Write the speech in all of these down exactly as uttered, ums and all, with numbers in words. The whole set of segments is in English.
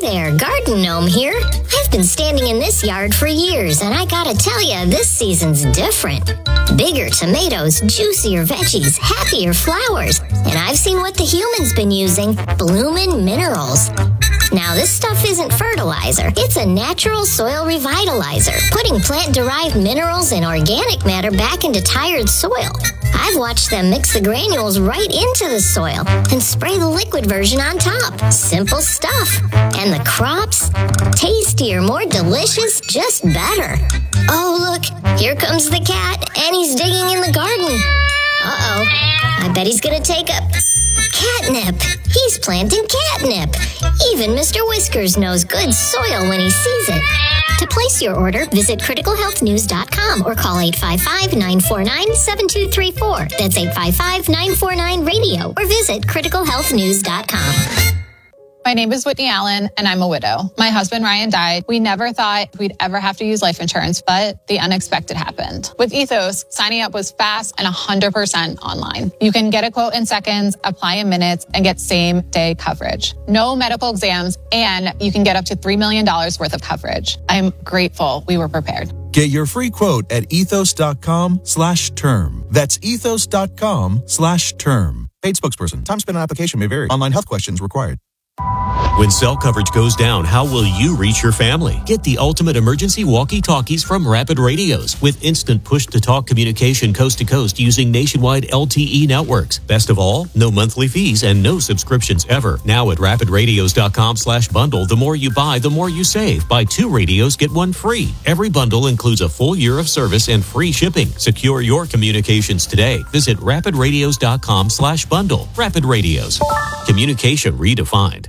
there, Garden Gnome here. I've been standing in this yard for years, and I gotta tell ya, this season's different. Bigger tomatoes, juicier veggies, happier flowers, and I've seen what the humans been using, Bloomin' Minerals. Now, this stuff isn't fertilizer. It's a natural soil revitalizer, putting plant-derived minerals and organic matter back into tired soil. I've watched them mix the granules right into the soil and spray the liquid version on top. Simple stuff. And the crops? Tastier, more delicious, just better. Oh, look, here comes the cat, and he's digging in the garden. Uh-oh, I bet he's gonna take up catnip. He's planting catnip. Even Mister Whiskers knows good soil when he sees it. To place your order, visit critical health news dot com or call eight five five, nine four nine, seven two three four. That's eight five five, nine four nine, radio or visit critical health news dot com. My name is Whitney Allen, and I'm a widow. My husband, Ryan, died. We never thought we'd ever have to use life insurance, but the unexpected happened. With Ethos, signing up was fast and one hundred percent online. You can get a quote in seconds, apply in minutes, and get same-day coverage. No medical exams, and you can get up to three million dollars worth of coverage. I'm grateful we were prepared. Get your free quote at ethos.com slash term. That's ethos.com slash term. Paid spokesperson. Time spent on application may vary. Online health questions required. When cell coverage goes down, how will you reach your family? Get the ultimate emergency walkie-talkies from Rapid Radios with instant push-to-talk communication coast to coast using nationwide L T E networks. Best of all, no monthly fees and no subscriptions ever. Now at rapidradios.com slash bundle, the more you buy, the more you save. Buy two radios, get one free. Every bundle includes a full year of service and free shipping. Secure your communications today. Visit rapidradios.com slash bundle. Rapid Radios. Communication redefined.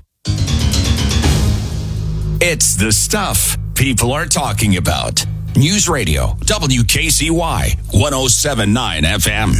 It's the stuff people are talking about. News Radio, W K C Y, one oh seven point nine F M.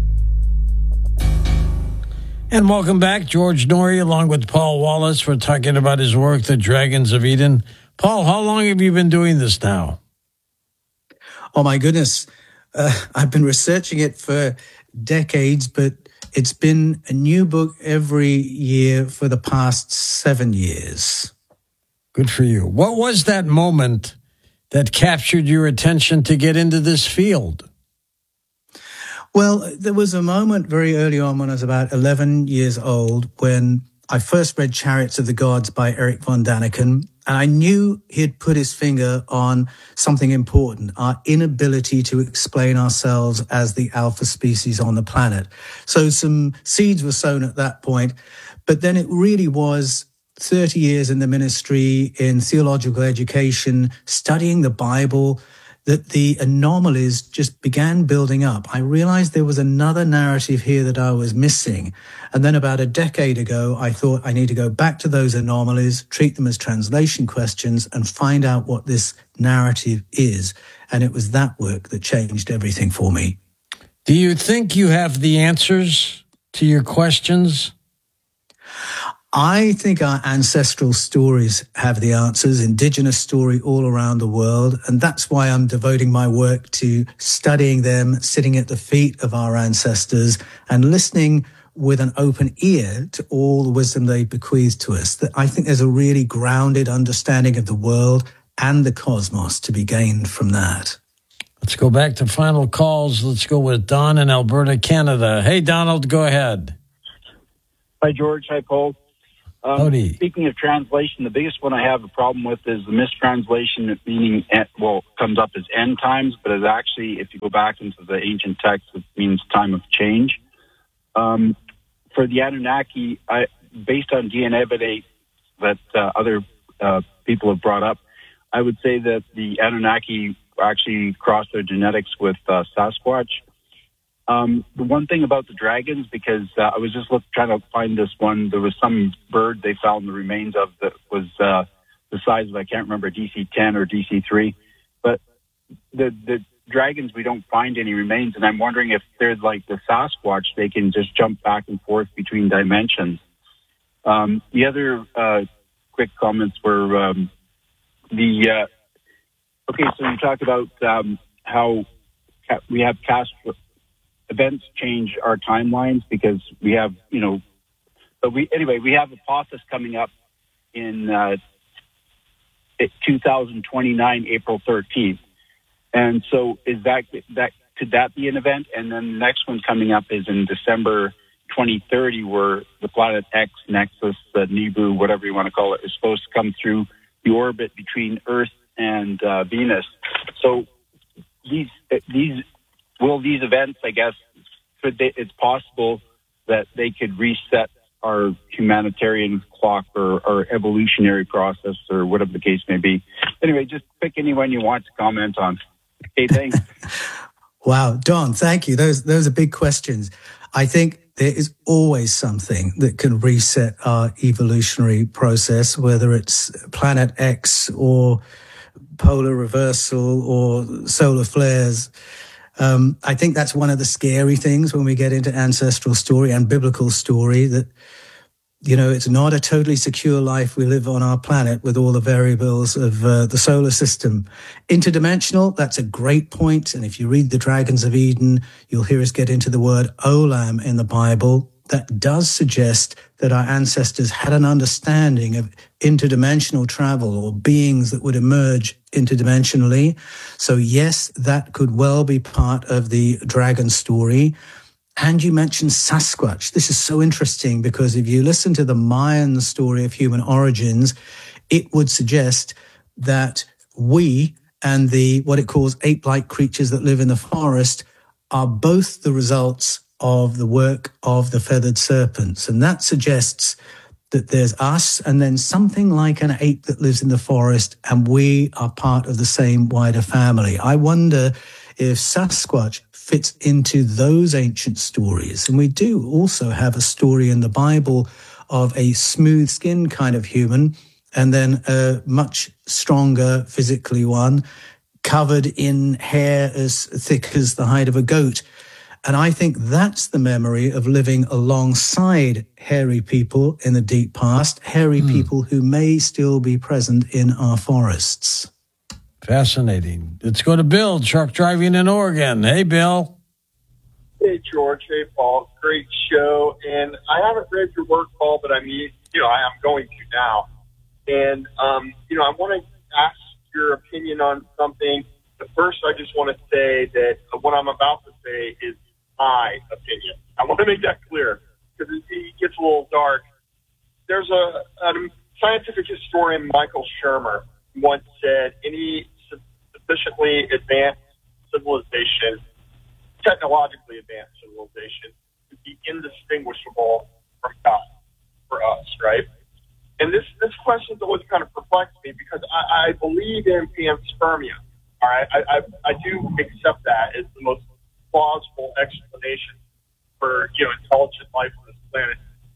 And welcome back. George Noory along with Paul Wallace. We're talking about his work, The Dragons of Eden. Paul, how long have you been doing this now? Oh, my goodness. Uh, I've been researching it for decades, but it's been a new book every year for the past seven years. Good for you. What was that moment that captured your attention to get into this field? Well, there was a moment very early on when I was about eleven years old when I first read Chariots of the Gods by Eric von Daniken, and I knew he had put his finger on something important, our inability to explain ourselves as the alpha species on the planet. So some seeds were sown at that point, but then it really was thirty years in the ministry, in theological education, studying the Bible, that the anomalies just began building up. I realized there was another narrative here that I was missing. And then about a decade ago, I thought I need to go back to those anomalies, treat them as translation questions, and find out what this narrative is. And it was that work that changed everything for me. Do you think you have the answers to your questions? I think our ancestral stories have the answers, indigenous story all around the world. And that's why I'm devoting my work to studying them, sitting at the feet of our ancestors and listening with an open ear to all the wisdom they bequeathed to us. That I think there's a really grounded understanding of the world and the cosmos to be gained from that. Let's go back to final calls. Let's go with Don in Alberta, Canada. Hey, Donald, go ahead. Hi, George. Hi, Paul. Um, Howdy. Speaking of translation, the biggest one I have a problem with is the mistranslation, meaning, well, comes up as end times, but it actually, if you go back into the ancient text, it means time of change. Um, for the Anunnaki, I, based on D N A evidence that uh, other uh, people have brought up, I would say that the Anunnaki actually crossed their genetics with uh, Sasquatch. Um, the one thing about the dragons, because uh, I was just look, trying to find this one, there was some bird they found the remains of that was uh, the size of, I can't remember, D C ten or D C three. But the the dragons, we don't find any remains, and I'm wondering if they're like the Sasquatch, they can just jump back and forth between dimensions. Um, the other uh, quick comments were um, the, uh, okay, so you talked about um, how ca- we have cast... events change our timelines because we have, you know, but we, anyway, we have Apophis coming up in uh, two thousand twenty-nine, April thirteenth. And so is that, that could that be an event? And then the next one coming up is in December twenty thirty, where the Planet X, Nexus, uh, Nibiru, whatever you want to call it, is supposed to come through the orbit between Earth and uh, Venus. So these, these, will these events, I guess, could they, it's possible that they could reset our humanitarian clock or, or evolutionary process or whatever the case may be. Anyway, just pick anyone you want to comment on. Okay, thanks. Wow, Don, thank you. Those those are big questions. I think there is always something that can reset our evolutionary process, whether it's Planet X or polar reversal or solar flares. Um, I think that's one of the scary things when we get into ancestral story and biblical story, that, you know, it's not a totally secure life we live on our planet with all the variables of uh, the solar system. Interdimensional, that's a great point. And if you read the Dragons of Eden, you'll hear us get into the word Olam in the Bible. That does suggest that our ancestors had an understanding of interdimensional travel or beings that would emerge interdimensionally. So yes, that could well be part of the dragon story. And you mentioned Sasquatch. This is so interesting because if you listen to the Mayan story of human origins, it would suggest that we and the what it calls ape-like creatures that live in the forest are both the results of the work of the feathered serpents. And that suggests that there's us and then something like an ape that lives in the forest, and we are part of the same wider family. I wonder if Sasquatch fits into those ancient stories. And we do also have a story in the Bible of a smooth-skinned kind of human and then a much stronger physically one, covered in hair as thick as the hide of a goat. And I think that's the memory of living alongside hairy people in the deep past, hairy mm. people who may still be present in our forests. Fascinating. Let's go to Bill, truck driving in Oregon. Hey, Bill. Hey, George. Hey, Paul. Great show. And I haven't read your work, Paul, but I mean, you know, I am going to now. And, um, you know, I want to ask your opinion on something. But first, I just want to say that what I'm about to say is my opinion. I want to make that clear because it gets a little dark. There's a, a scientific historian, Michael Shermer, once said any sufficiently advanced civilization, technologically advanced civilization, would be indistinguishable from God for us, right? And this, this question's always kind of perplexed me because I, I believe in panspermia. All right, I, I, I do accept that as the most plausible explanation for, you know, intelligent life on this planet.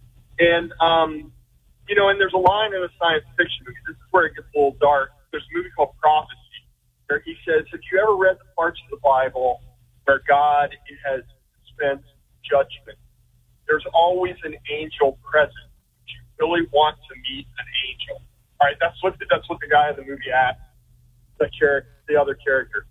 And, um, you know, and there's a line in a science fiction movie, this is where it gets a little dark. There's a movie called Prophecy, where he says, have you ever read the parts of the Bible where God has dispensed judgment? There's always an angel present. You really want to meet an angel. All right, that's what the, that's what the guy in the movie asked the character, the other character.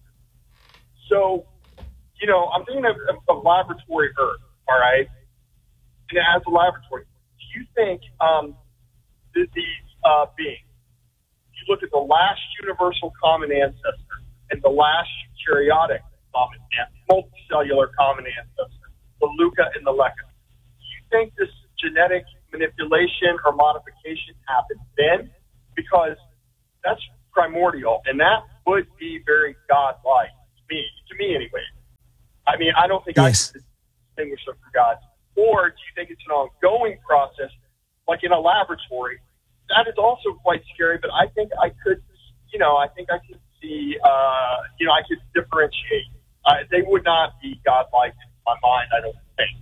So, you know, I'm thinking of, of, of laboratory Earth, all right? And as a laboratory, do you think um, th- these uh, beings, you look at the last universal common ancestor and the last eukaryotic common ancestor, multicellular common ancestor, the Luca and the Lecca, do you think this genetic manipulation or modification happened then? Because that's primordial, and that would be very God-like to me, to me anyway. I mean, I don't think yes. I can distinguish them from God. Or do you think it's an ongoing process, like in a laboratory? That is also quite scary, but I think I could, you know, I think I could see, uh, you know, I could differentiate. Uh, they would not be God-like in my mind, I don't think.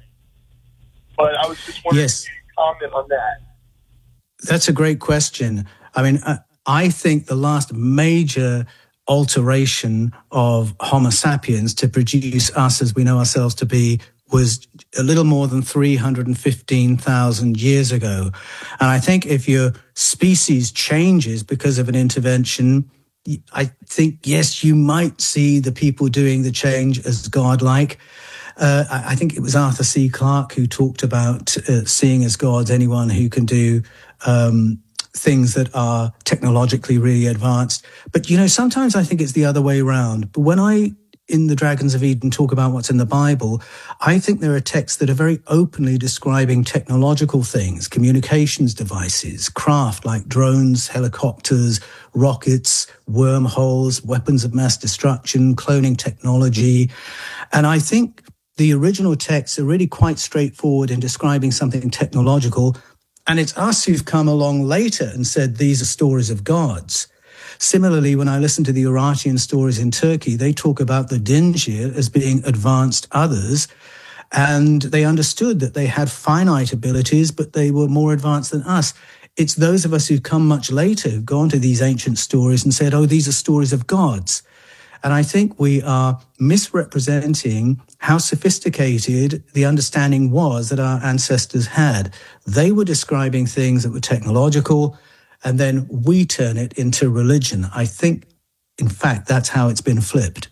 But I was just wondering yes. if you could comment on that. That's a great question. I mean, I, I think the last major alteration of Homo sapiens to produce us as we know ourselves to be was a little more than three hundred fifteen thousand years ago. And I think if your species changes because of an intervention, I think, yes, you might see the people doing the change as godlike. Uh, I think it was Arthur C. Clarke who talked about uh, seeing as gods anyone who can do um, things that are technologically really advanced. But, you know, sometimes I think it's the other way around. But when I, in the Dragons of Eden, talk about what's in the Bible, I think there are texts that are very openly describing technological things, communications devices, craft like drones, helicopters, rockets, wormholes, weapons of mass destruction, cloning technology. And I think the original texts are really quite straightforward in describing something technological. And it's us who've come along later and said these are stories of gods. Similarly, when I listen to the Urartian stories in Turkey, they talk about the Dinshir as being advanced others, and they understood that they had finite abilities, but they were more advanced than us. It's those of us who've come much later who've gone to these ancient stories and said, oh, these are stories of gods. And I think we are misrepresenting how sophisticated the understanding was that our ancestors had. They were describing things that were technological, and then we turn it into religion. I think, in fact, that's how it's been flipped.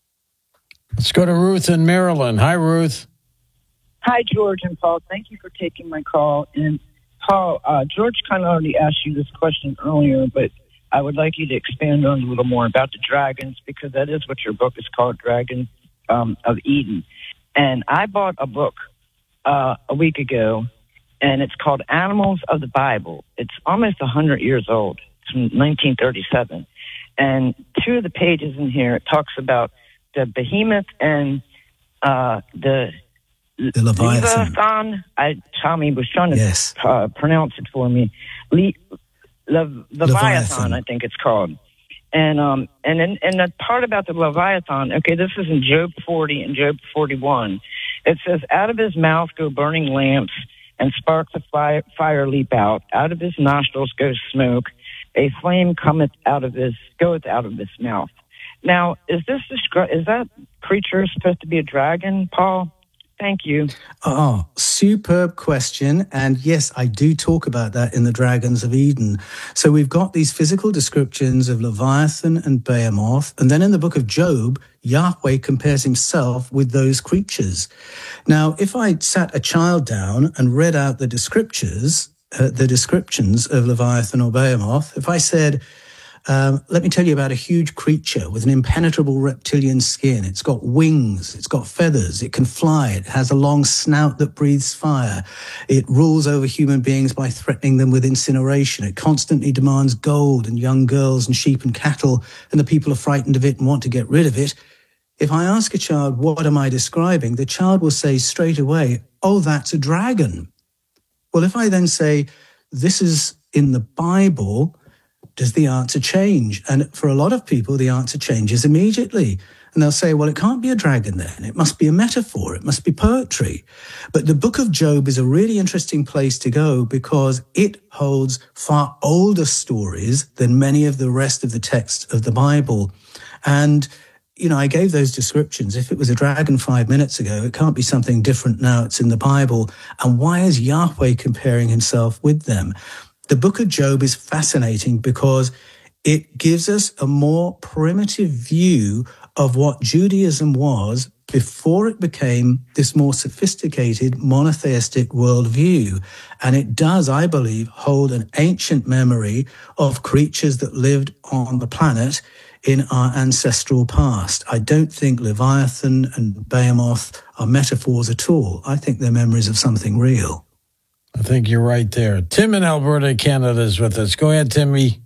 Let's go to Ruth in Maryland. Hi, Ruth. Hi, George and Paul. Thank you for taking my call. And Paul, uh, George kind of already asked you this question earlier, but I would like you to expand on it a little more about the dragons, because that is what your book is called, Dragons um, of Eden. And I bought a book uh, a week ago, and it's called Animals of the Bible. It's almost one hundred years old. It's from nineteen thirty-seven. And two of the pages in here, it talks about the behemoth and uh, the, the Leviathan. Leviathan. I, Tommy was trying to yes. uh, pronounce it for me. Le- Le- Leviathan, Leviathan, I think it's called. And um, and in, and the part about the Leviathan, okay, this is in Job forty and Job forty-one. It says, out of his mouth go burning lamps, and sparks of fire, fire leap out. Out of his nostrils goes smoke. A flame cometh out of his, goeth out of his mouth. Now, is this descri- is that creature supposed to be a dragon, Paul? Thank you. Oh, superb question. And yes, I do talk about that in the Dragons of Eden. So we've got these physical descriptions of Leviathan and Behemoth. And then in the book of Job, Yahweh compares himself with those creatures. Now, if I sat a child down and read out the descriptions, uh, the descriptions of Leviathan or Behemoth, if I said, Um, let me tell you about a huge creature with an impenetrable reptilian skin. It's got wings, it's got feathers, it can fly, it has a long snout that breathes fire. It rules over human beings by threatening them with incineration. It constantly demands gold and young girls and sheep and cattle, and the people are frightened of it and want to get rid of it. If I ask a child, what am I describing? The child will say straight away, oh, that's a dragon. Well, if I then say, this is in the Bible, does the answer change? And for a lot of people, the answer changes immediately. And they'll say, well, it can't be a dragon then. It must be a metaphor. It must be poetry. But the book of Job is a really interesting place to go because it holds far older stories than many of the rest of the texts of the Bible. And, you know, I gave those descriptions. If it was a dragon five minutes ago, it can't be something different now. It's in the Bible. And why is Yahweh comparing himself with them? The book of Job is fascinating because it gives us a more primitive view of what Judaism was before it became this more sophisticated monotheistic worldview. And it does, I believe, hold an ancient memory of creatures that lived on the planet in our ancestral past. I don't think Leviathan and Behemoth are metaphors at all. I think they're memories of something real. I think you're right there. Tim in Alberta, Canada is with us. Go ahead, Timmy.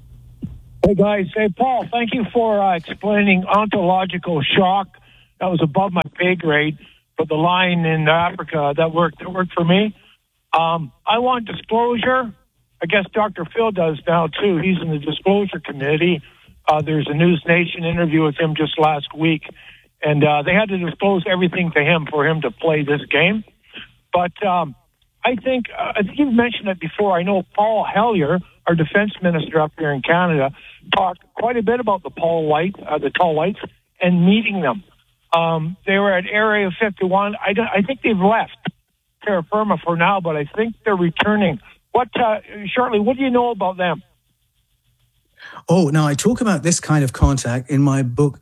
Hey, guys. Hey, Paul, thank you for uh, explaining ontological shock. That was above my pay grade, but the line in Africa, that worked, that worked for me. Um, I want disclosure. I guess Doctor Phil does now, too. He's in the disclosure committee. Uh, there's a News Nation interview with him just last week, and uh, they had to disclose everything to him for him to play this game. But um, I think, uh, I think you've mentioned it before. I know Paul Hellyer, our defense minister up here in Canada, talked quite a bit about the Paul White, uh, the Tall Whites, and meeting them. Um, they were at Area fifty-one. I, don't, I think they've left terra firma for now, but I think they're returning. What, uh, Shirley, what do you know about them? Oh, now I talk about this kind of contact in my book,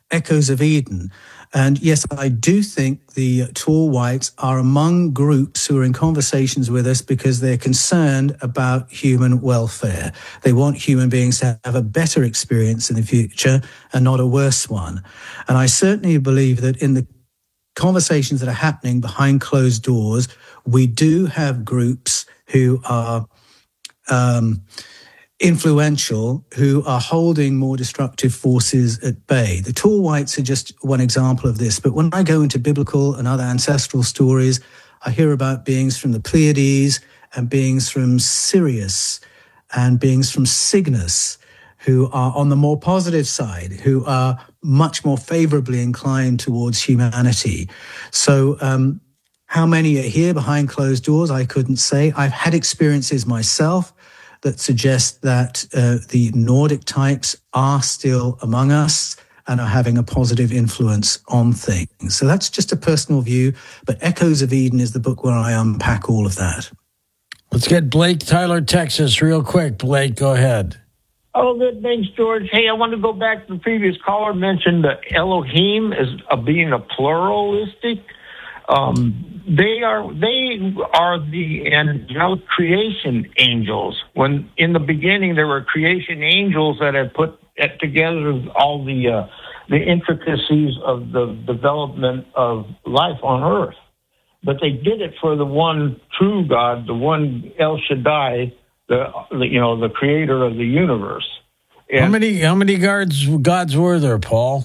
Echoes of Eden. And yes, I do think the tall whites are among groups who are in conversations with us because they're concerned about human welfare. They want human beings to have a better experience in the future and not a worse one. And I certainly believe that in the conversations that are happening behind closed doors, we do have groups who are um, influential, who are holding more destructive forces at bay. The tall whites are just one example of this. But when I go into biblical and other ancestral stories, I hear about beings from the Pleiades and beings from Sirius and beings from Cygnus, who are on the more positive side, who are much more favorably inclined towards humanity. So um, how many are here behind closed doors? I couldn't say. I've had experiences myself that suggest that uh, the Nordic types are still among us and are having a positive influence on things. So that's just a personal view, but Echoes of Eden is the book where I unpack all of that. Let's get Blake, Tyler, Texas, real quick. Blake, go ahead. Oh, good. Thanks, George. Hey, I want to go back to the previous caller mentioned the Elohim as uh, being a pluralistic. Um, they are they are the angelic creation angels. When in the beginning there were creation angels that had put together all the uh, the intricacies of the development of life on Earth, but they did it for the one true God, the one El Shaddai, the, the you know the creator of the universe. And how many how many gods gods were there, Paul?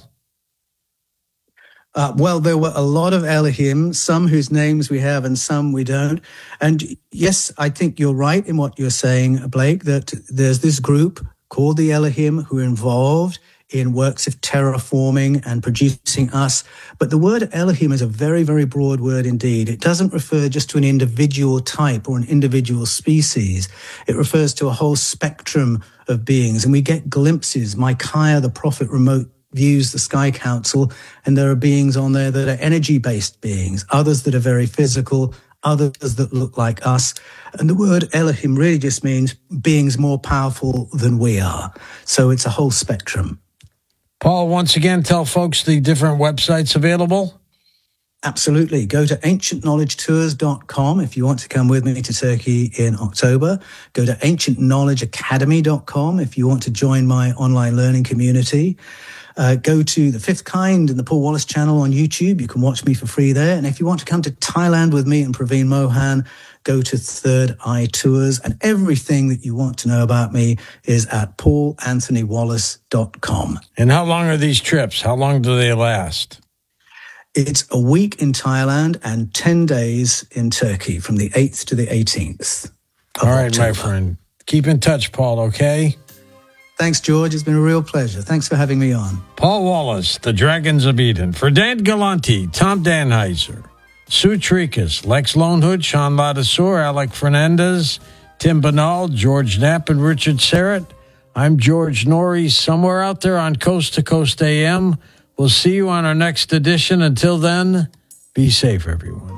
Uh, well, there were a lot of Elohim, some whose names we have and some we don't. And yes, I think you're right in what you're saying, Blake, that there's this group called the Elohim who are involved in works of terraforming and producing us. But the word Elohim is a very, very broad word indeed. It doesn't refer just to an individual type or an individual species. It refers to a whole spectrum of beings. And we get glimpses. Micaiah, the prophet, remote views the Sky Council, and there are beings on there that are energy-based beings, others that are very physical, others that look like us. And the word Elohim really just means beings more powerful than we are. So it's a whole spectrum. Paul, once again, tell folks the different websites available. Absolutely. Go to ancient knowledge tours dot com if you want to come with me to Turkey in October. Go to ancient knowledge academy dot com if you want to join my online learning community. Uh, go to The Fifth Kind and the Paul Wallace channel on YouTube. You can watch me for free there. And if you want to come to Thailand with me and Praveen Mohan, go to Third Eye Tours. And everything that you want to know about me is at paul anthony wallace dot com. And how long are these trips? How long do they last? It's a week in Thailand and ten days in Turkey from the eighth to the eighteenth. All right, October. My friend. Keep in touch, Paul, okay? Thanks, George. It's been a real pleasure. Thanks for having me on. Paul Wallace, The Dragons of Eden. For Dan Galanti, Tom Danheiser, Sue Trikas, Lex Lonehood, Sean Ladassour, Alec Fernandez, Tim Banal, George Knapp, and Richard Serrett. I'm George Norrie, somewhere out there on Coast to Coast A M. We'll see you on our next edition. Until then, be safe, everyone.